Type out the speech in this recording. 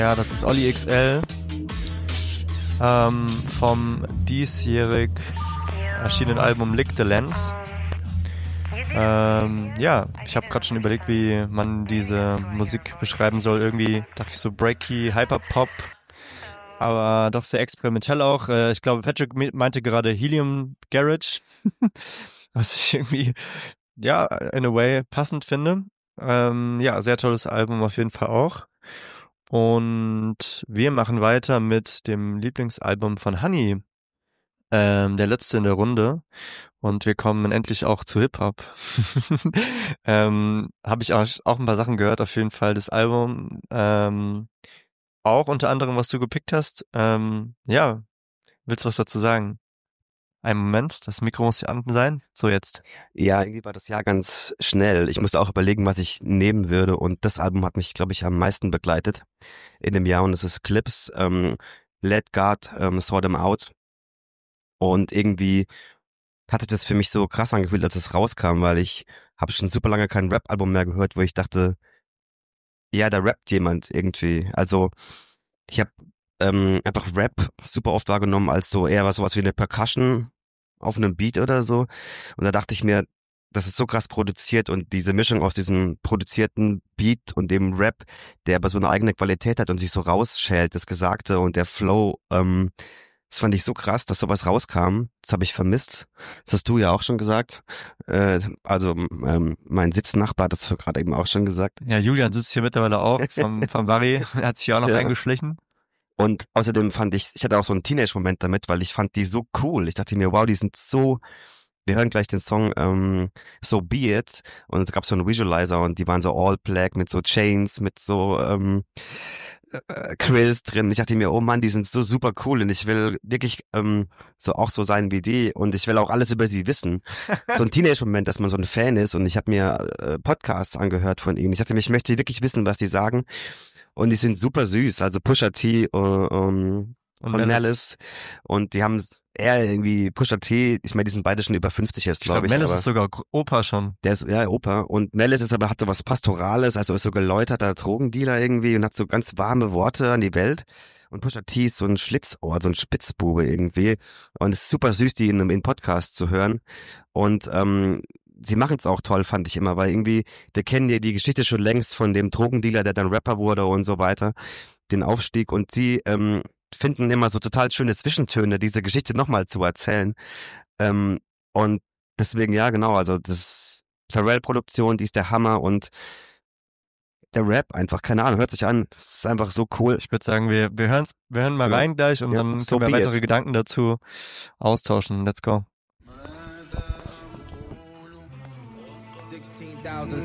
Ja, das ist Olli XL vom diesjährig erschienenen Album Lick the Lens. Ja, ich habe gerade schon überlegt, wie man diese Musik beschreiben soll. Irgendwie dachte ich so breaky, Hyperpop, aber doch sehr experimentell auch. Ich glaube, Patrick meinte gerade Helium Garage, was ich irgendwie, ja, in a way passend finde. Ja, sehr tolles Album auf jeden Fall auch. Und wir machen weiter mit dem Lieblingsalbum von Honey, der letzte in der Runde. Und wir kommen endlich auch zu Hip-Hop. Habe ich auch ein paar Sachen gehört, auf jeden Fall das Album. Auch unter anderem, was du gepickt hast. Ja, willst du was dazu sagen? Einen Moment, das Mikro muss hier an sein. So jetzt. Ja, irgendwie war das Jahr ganz schnell. Ich musste auch überlegen, was ich nehmen würde. Und das Album hat mich, glaube ich, am meisten begleitet in dem Jahr. Und es ist Clips, Let God Sort Them Out. Und irgendwie hatte das für mich so krass angefühlt, als es rauskam, weil ich habe schon super lange kein Rap-Album mehr gehört, wo ich dachte, ja, da rappt jemand irgendwie. Also ich habe einfach Rap super oft wahrgenommen als so eher sowas wie eine Percussion auf einem Beat oder so. Und da dachte ich mir, das ist so krass produziert und diese Mischung aus diesem produzierten Beat und dem Rap, der aber so eine eigene Qualität hat und sich so rausschält, das Gesagte und der Flow, das fand ich so krass, dass sowas rauskam. Das habe ich vermisst. Das hast du ja auch schon gesagt. Mein Sitznachbar hat das gerade eben auch schon gesagt. Ja, Julian sitzt hier mittlerweile auch vom Bari. Er hat sich hier auch noch Ja. eingeschlichen. Und außerdem fand ich hatte auch so einen Teenage-Moment damit, weil ich fand die so cool. Ich dachte mir, wow, die sind so, wir hören gleich den Song So Be It und es gab so einen Visualizer und die waren so all black mit so Chains, mit so Krills drin. Ich dachte mir, oh Mann, die sind so super cool und ich will wirklich so sein wie die und ich will auch alles über sie wissen. So ein Teenage-Moment, dass man so ein Fan ist und ich habe mir Podcasts angehört von ihnen. Ich dachte mir, ich möchte wirklich wissen, was die sagen und die sind super süß. Also Pusha T und Malice und die haben eher irgendwie Pusha T, ich meine, die sind beide schon über 50 jetzt, glaube ich. Malice ist sogar Opa schon. Der ist, ja, Opa. Und Malice hat so was Pastorales, also ist so geläuterter Drogendealer irgendwie und hat so ganz warme Worte an die Welt. Und Pusha T ist so ein Schlitzohr, so ein Spitzbube irgendwie. Und es ist super süß, die in Podcast zu hören. Und sie machen es auch toll, fand ich immer, weil irgendwie, wir kennen ja die Geschichte schon längst von dem Drogendealer, der dann Rapper wurde und so weiter, den Aufstieg. Und sie finden immer so total schöne Zwischentöne, diese Geschichte nochmal zu erzählen. Und deswegen, ja, genau, also das Pharrell-Produktion, die ist der Hammer und der Rap einfach, keine Ahnung, hört sich an, es ist einfach so cool. Ich würde sagen, wir hören mal rein gleich und dann so können wir weitere Gedanken dazu austauschen. Let's go. 16,000